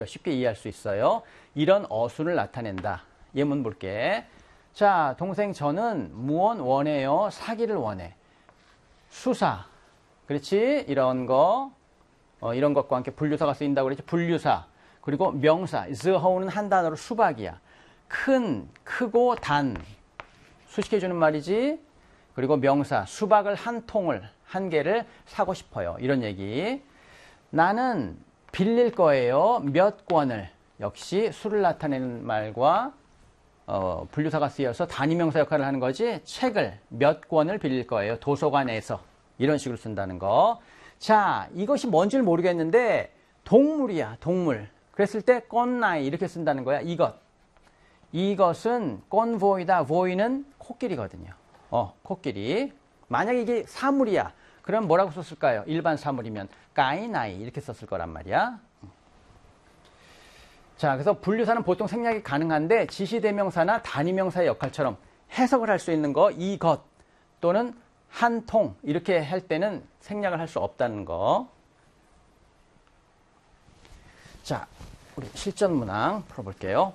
쉽게 이해할 수 있어요. 이런 어순을 나타낸다. 예문 볼게. 자, 동생 저는 무언 원해요? 사기를 원해. 수사. 그렇지? 이런 거. 이런 것과 함께 분류사가 쓰인다고 그랬지? 분류사. 그리고 명사. zhou는 한 단어로 수박이야. 큰, 크고 단. 수식해주는 말이지. 그리고 명사. 수박을 한 통을, 한 개를 사고 싶어요. 이런 얘기. 나는 빌릴 거예요. 몇 권을. 역시 수를 나타내는 말과 분류사가 쓰여서 단위명사 역할을 하는 거지. 책을 몇 권을 빌릴 거예요. 도서관에서. 이런 식으로 쓴다는 거. 자, 이것이 뭔지를 모르겠는데 동물이야. 동물. 그랬을 때 건나이 이렇게 쓴다는 거야. 이것은 건보이다. 보이는 코끼리거든요. 코끼리. 만약에 이게 사물이야. 그럼 뭐라고 썼을까요? 일반 사물이면 까이나이 이렇게 썼을 거란 말이야. 자, 그래서 분류사는 보통 생략이 가능한데 지시대명사나 단위명사의 역할처럼 해석을 할 수 있는 거 이것 또는 한 통 이렇게 할 때는 생략을 할 수 없다는 거. 자, 우리 실전 문항 풀어볼게요.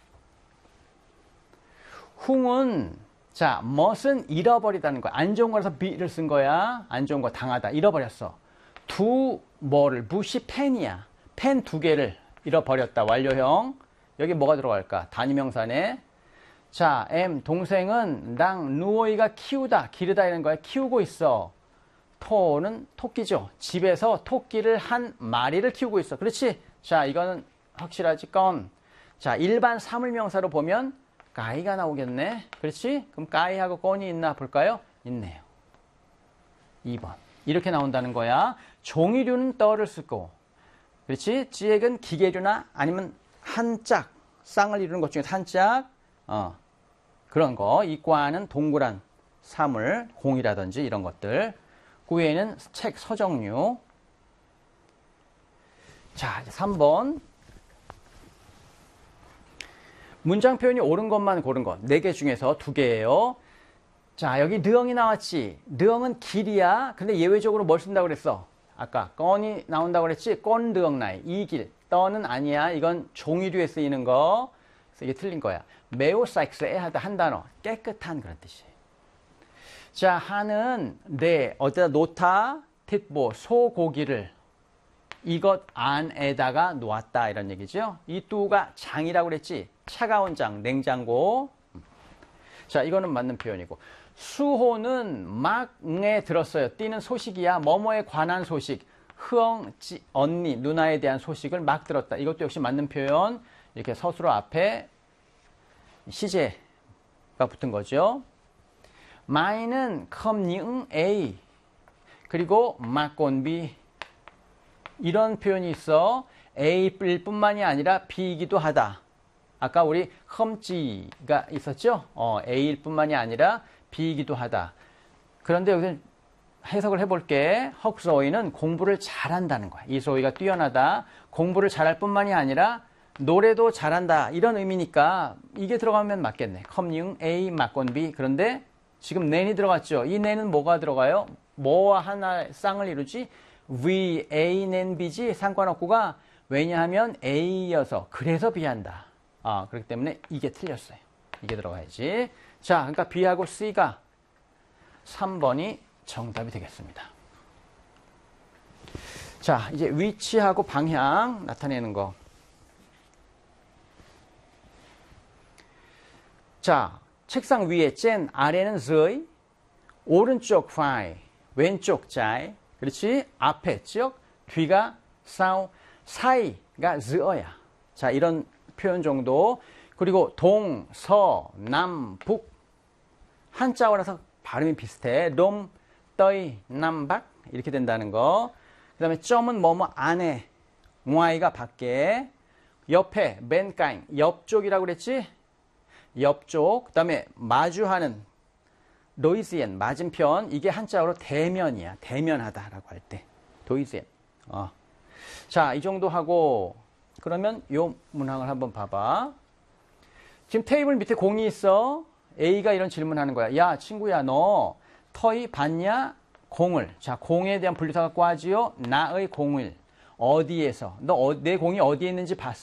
흉은 자, 멋은 잃어버리다는 거야. 안 좋은 거라서 be를 쓴 거야. 안 좋은 거 당하다. 잃어버렸어. 뭐를 무시 펜이야. 펜 2개를 잃어버렸다. 완료형. 여기 뭐가 들어갈까? 단위명사네. 자, 동생은 랑 누오이가 키우다. 기르다 이런 거야. 키우고 있어. 토는 토끼죠. 집에서 토끼를 한 마리를 키우고 있어. 그렇지? 자, 이거는 확실하지? 건. 자, 일반 사물명사로 보면 까이가 나오겠네. 그렇지? 그럼 까이하고 건이 있나 볼까요? 있네요. 2번. 이렇게 나온다는 거야. 종이류는 떠를 쓰고. 그렇지? 찌액은 기계류나 아니면 한짝, 쌍을 이루는 것 중에서 한짝, 그런 거. 이과는 동그란 사물, 공이라든지 이런 것들. 9회는 책, 서적류. 자, 이제 3번. 문장 표현이 옳은 것만 고른 것. 4개 중에서 2개예요. 자, 여기 르엉이 나왔지. 르엉은 길이야. 근데 예외적으로 뭘 쓴다고 그랬어? 아까 건이 나온다고 그랬지. 건 르엉 나이. 이 길. 떠는 아니야. 이건 종이류에 쓰이는 거. 그래서 이게 틀린 거야. 매우 섹스에 하다 한 단어. 깨끗한 그런 뜻이에요. 자, 하는 어디다 놓다. 틱보 소고기를 이것 안에다가 놓았다 이런 얘기죠. 이 뚜가 장이라고 그랬지. 차가운 장, 냉장고. 자, 이거는 맞는 표현이고. 수호는 막에 들었어요. 띠는 소식이야. 뭐뭐에 관한 소식. 언니, 누나에 대한 소식을 막 들었다. 이것도 역시 맞는 표현. 이렇게 서술어 앞에 시제가 붙은 거죠. 마이는 컴니응 A. 그리고 막곤비. 이런 표현이 있어. A일 뿐만이 아니라 B이기도 하다. 아까 우리 험지가 있었죠? A일 뿐만이 아니라 B이기도 하다. 그런데 여기서 해석을 해볼게. 헉소이는 공부를 잘한다는 거야. 이 소이가 뛰어나다. 공부를 잘할 뿐만이 아니라 노래도 잘한다. 이런 의미니까 이게 들어가면 맞겠네. 컴니응 A 막건 B. 그런데 지금 낸이 들어갔죠. 이 낸은 뭐가 들어가요? 뭐와 하나 쌍을 이루지? V, A, 낸 B지 상관없고가 왜냐하면 A여서 그래서 B한다. 그렇기 때문에 이게 틀렸어요. 이게 들어가야지. 자, 그러니까 B하고 C가 3번이 정답이 되겠습니다. 자, 이제 위치하고 방향 나타내는 거. 자, 책상 위에 젠, 아래는 z의, 오른쪽 파이, 왼쪽 자이, 그렇지? 앞에 쪽, 뒤가 사우, 사이가 z어야. 자, 이런 표현 정도. 그리고 동, 서, 남, 북. 한자어라서 발음이 비슷해. 롬, 떠이, 남, 박. 이렇게 된다는 거. 그 다음에 점은 뭐뭐 안에, 모아이가 밖에. 옆에, 맨까잉, 옆쪽이라고 그랬지? 옆쪽. 그 다음에 마주하는, 로이즈엔, 맞은편. 이게 한자어로 대면이야. 대면하다라고 할 때. 도이즈엔. 자, 이 정도 하고, 그러면 요 문항을 한번 봐봐. 지금 테이블 밑에 공이 있어. A가 이런 질문하는 거야. 야, 친구야, 너 터이 봤냐? 공을. 자, 공에 대한 분류사가 꽈지요. 나의 공을. 어디에서? 너 내 공이 어디에 있는지 봤어?